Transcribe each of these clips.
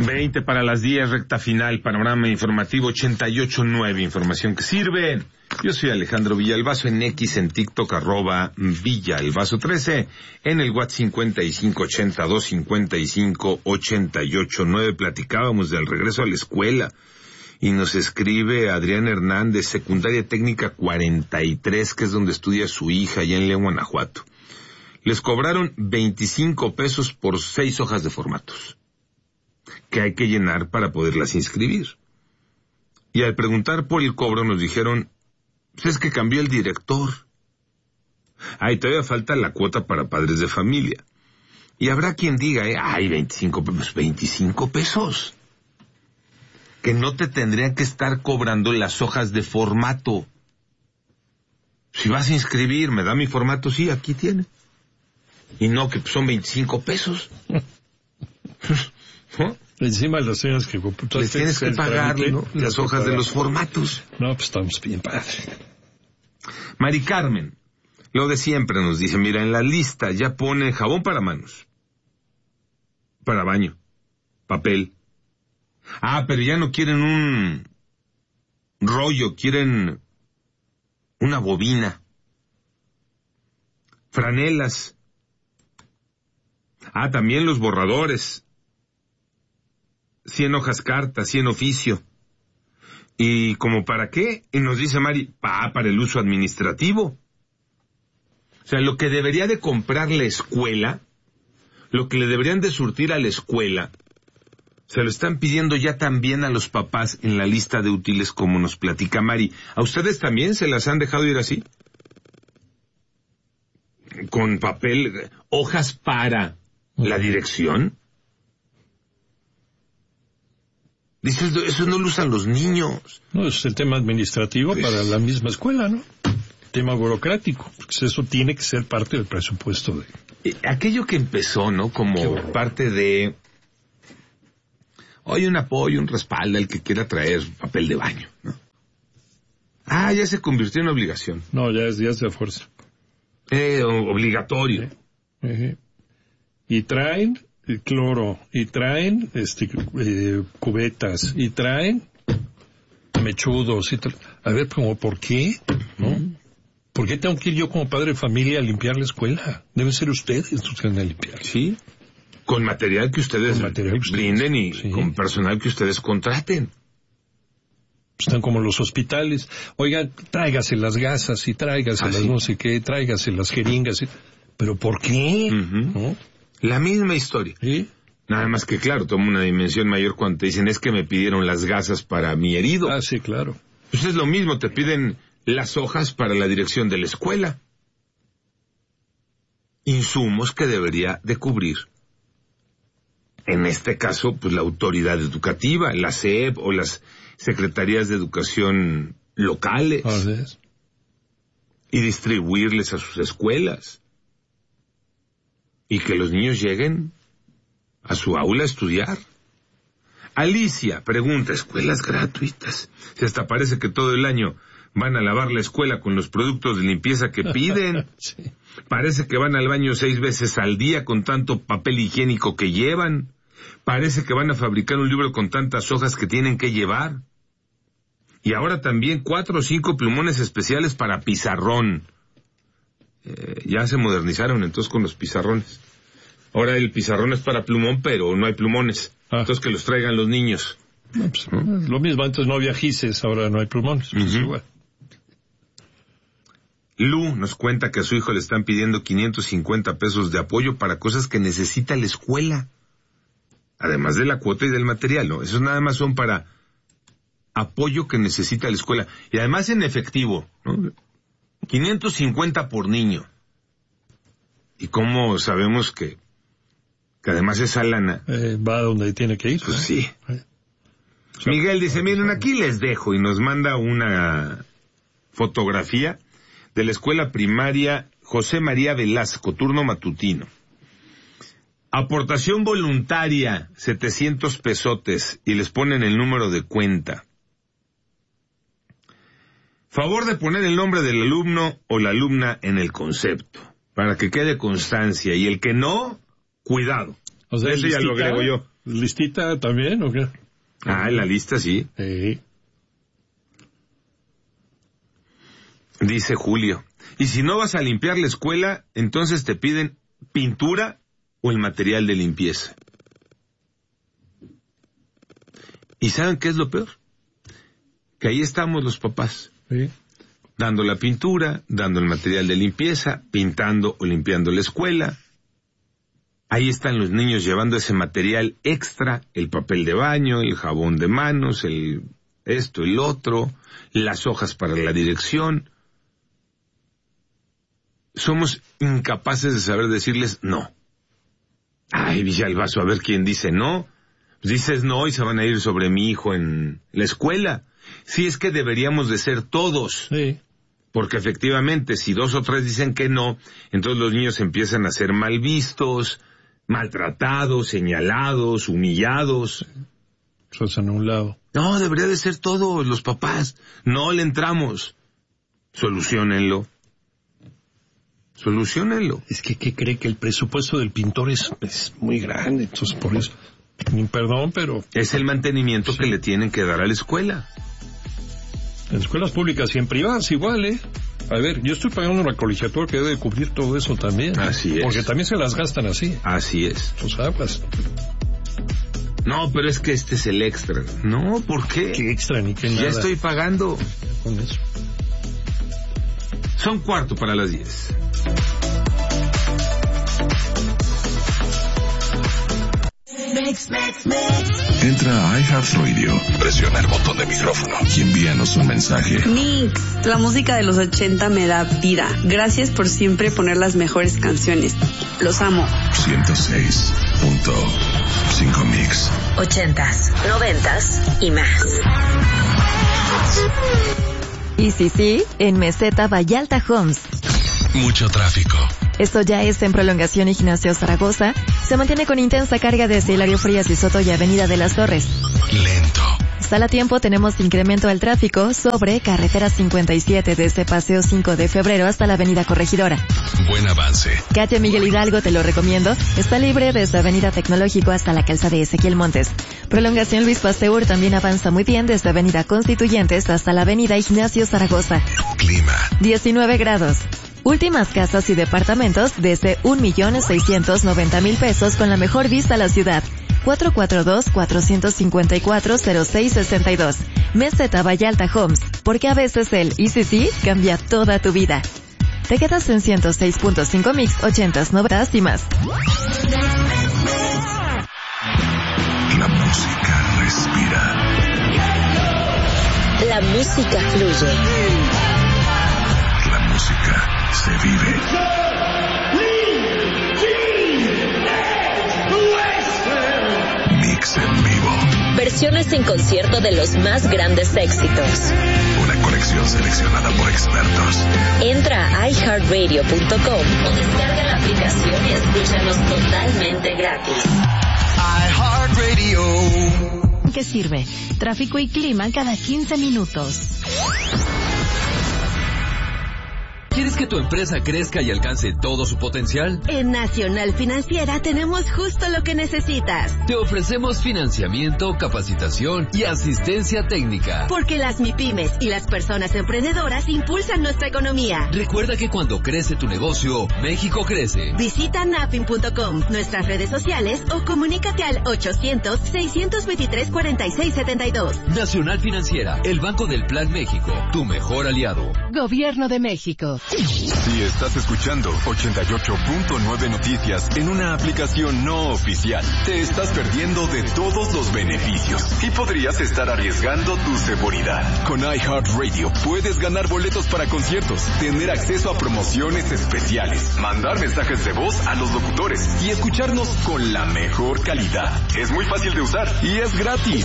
20 para las 10, recta final, panorama informativo 88.9, información que sirve. Yo soy Alejandro Villalbazo, en X, en TikTok, @Villalbazo13, en el WhatsApp 5582558889. Platicábamos del regreso a la escuela y nos escribe Adrián Hernández, secundaria técnica 43, que es donde estudia su hija, allá en León, Guanajuato. Les cobraron 25 pesos por 6 hojas de formatos que hay que llenar para poderlas inscribir. Y al preguntar por el cobro nos dijeron, pues es que cambió el director. Y todavía falta la cuota para padres de familia. Y habrá quien diga, 25 pesos. Que no te tendrían que estar cobrando las hojas de formato. Si vas a inscribir, me da mi formato, sí, aquí tiene. Y no, que son 25 pesos. ¿No? Encima las señoras que les tienes que pagar, ¿no?, las hojas de los formatos. No, pues estamos bien padre. Mari Carmen, lo de siempre nos dice, mira, en la lista ya pone jabón para manos, para baño, papel. Pero ya no quieren un rollo, quieren una bobina, franelas. También los borradores. 100 hojas carta, 100 oficio. ¿Y como para qué? Y nos dice Mari, para el uso administrativo. O sea, lo que debería de comprar la escuela, lo que le deberían de surtir a la escuela, se lo están pidiendo ya también a los papás en la lista de útiles, como nos platica Mari. ¿A ustedes también se las han dejado ir así? Con papel, hojas para la dirección. Dice, eso no lo usan los niños. No, es el tema administrativo para la misma escuela, ¿no? Tema burocrático. Porque eso tiene que ser parte del presupuesto. Aquello que empezó, ¿no? Como parte de... un apoyo, un respaldo al que quiera traer papel de baño, ¿no? Ya se convirtió en obligación. No, ya es de fuerza. Obligatorio. Y traen cloro, y traen cubetas, y traen mechudos. A ver, como, ¿por qué? ¿No? ¿Por qué tengo que ir yo como padre de familia a limpiar la escuela? Deben ser ustedes los que van a limpiar. Sí, con material que ustedes brinden y con personal que ustedes contraten. Están como los hospitales. Oigan, tráigase las gasas y tráigase las no sé qué, tráigase las jeringas. ¿Pero por qué? ¿No? La misma historia. ¿Sí? Nada más que, claro, toma una dimensión mayor cuando te dicen, es que me pidieron las gasas para mi herido. Sí, claro. Pues es lo mismo, te piden las hojas para la dirección de la escuela. Insumos que debería de cubrir, en este caso, pues la autoridad educativa, la SEP o las secretarías de educación locales. Y distribuirles a sus escuelas. Y que los niños lleguen a su aula a estudiar. Alicia pregunta, ¿escuelas gratuitas? Si hasta parece que todo el año van a lavar la escuela con los productos de limpieza que piden. Sí. Parece que van al baño 6 veces al día con tanto papel higiénico que llevan. Parece que van a fabricar un libro con tantas hojas que tienen que llevar. Y ahora también 4 o 5 plumones especiales para pizarrón. Ya se modernizaron entonces con los pizarrones. Ahora el pizarrón es para plumón, pero no hay plumones. Entonces que los traigan los niños. No, pues, lo mismo, antes no había gises, ahora no hay plumones. Pues igual. Lu nos cuenta que a su hijo le están pidiendo 550 pesos de apoyo para cosas que necesita la escuela. Además de la cuota y del material, ¿no? Esos nada más son para apoyo que necesita la escuela. Y además en efectivo, ¿no? 550 por niño. ¿Y cómo sabemos que además esa lana va a donde tiene que ir? Pues sí. Miguel dice, miren, aquí les dejo, y nos manda una fotografía de la escuela primaria José María Velasco, turno matutino. Aportación voluntaria, 700 pesotes, y les ponen el número de cuenta. Favor de poner el nombre del alumno o la alumna en el concepto, para que quede constancia, y el que no, cuidado. O sea, eso ya lo agrego yo. ¿Listita también o qué? En la lista sí. Dice Julio. Y si no vas a limpiar la escuela, entonces te piden pintura o el material de limpieza. ¿Y saben qué es lo peor? Que ahí estamos los papás. Sí. Dando la pintura, dando el material de limpieza, pintando o limpiando la escuela. Ahí están los niños llevando ese material extra, el papel de baño, el jabón de manos, el otro, las hojas para la dirección. Somos incapaces de saber decirles no. Ay, Villalbazo, a ver quién dice no. Pues dices no y se van a ir sobre mi hijo en la escuela. Sí, es que deberíamos de ser todos. Sí. Porque efectivamente, si 2 o 3 dicen que no, entonces los niños empiezan a ser mal vistos, maltratados, señalados, humillados. Se hacen a un lado. No, debería de ser todos los papás. No le entramos. Soluciónenlo. Es que, ¿qué cree? Que el presupuesto del pintor es muy grande, entonces por eso, perdón, pero... Es el mantenimiento que le tienen que dar a la escuela. En escuelas públicas y en privadas igual, ¿eh? A ver, yo estoy pagando una colegiatura que debe cubrir todo eso también. Así es. Porque también se las gastan así. Así es. Pues aguas. No, pero es que este es el extra. No, ¿por qué? ¿Qué extra ni qué nada? Ya estoy pagando. Con eso. Son 9:45. Entra a iHeartRadio, presiona el botón de micrófono y envíanos un mensaje. Mix, la música de los 80 me da vida. Gracias por siempre poner las mejores canciones. Los amo. 106.5 Mix. 80s, 90s y más. Y sí, en Meseta Vallalta Homes. Mucho tráfico. Esto ya es en Prolongación y Gimnasio Zaragoza. Se mantiene con intensa carga desde Hilario Frías y Soto y Avenida de las Torres. Lento. Sala tiempo tenemos incremento al tráfico sobre carretera 57 desde Paseo 5 de Febrero hasta la Avenida Corregidora. Buen avance. Katia Miguel Hidalgo, te lo recomiendo. Está libre desde Avenida Tecnológico hasta la calzada de Ezequiel Montes. Prolongación Luis Pasteur también avanza muy bien desde Avenida Constituyentes hasta la Avenida Ignacio Zaragoza. Clima. 19 grados. Últimas casas y departamentos desde 1,690,000 pesos con la mejor vista a la ciudad. 442-454-0662. Meseta Vallalta Homes, porque a veces el ECC cambia toda tu vida. Te quedas en 106.5 Mix, 80s, 90s y más. La música respira. La música fluye. La música se vive. Mix en vivo. Versiones en concierto de los más grandes éxitos. Una colección seleccionada por expertos. Entra a iHeartRadio.com o descarga la aplicación y escúchanos totalmente gratis. iHeartRadio. ¿Qué sirve? Tráfico y clima cada 15 minutos. ¿Quieres que tu empresa crezca y alcance todo su potencial? En Nacional Financiera tenemos justo lo que necesitas. Te ofrecemos financiamiento, capacitación y asistencia técnica. Porque las MIPYMES y las personas emprendedoras impulsan nuestra economía. Recuerda que cuando crece tu negocio, México crece. Visita nafin.com, nuestras redes sociales o comunícate al 800-623-4672. Nacional Financiera, el Banco del Plan México, tu mejor aliado. Gobierno de México. Si estás escuchando 88.9 Noticias en una aplicación no oficial, te estás perdiendo de todos los beneficios y podrías estar arriesgando tu seguridad. Con iHeartRadio puedes ganar boletos para conciertos, tener acceso a promociones especiales, mandar mensajes de voz a los locutores y escucharnos con la mejor calidad. Es muy fácil de usar y es gratis.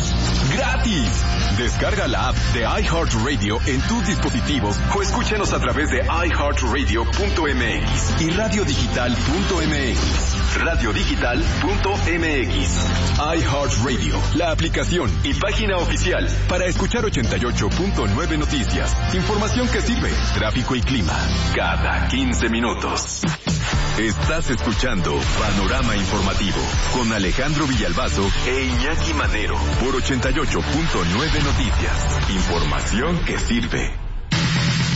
¡Gratis! Descarga la app de iHeartRadio en tus dispositivos o escúchanos a través de iHeartRadio.mx y radiodigital.mx. Radiodigital.mx. iHeartRadio, la aplicación y página oficial para escuchar 88.9 noticias, información que sirve, tráfico y clima, cada 15 minutos. Estás escuchando Panorama Informativo con Alejandro Villalbazo e Iñaki Manero por 88.9 Noticias. Información que sirve.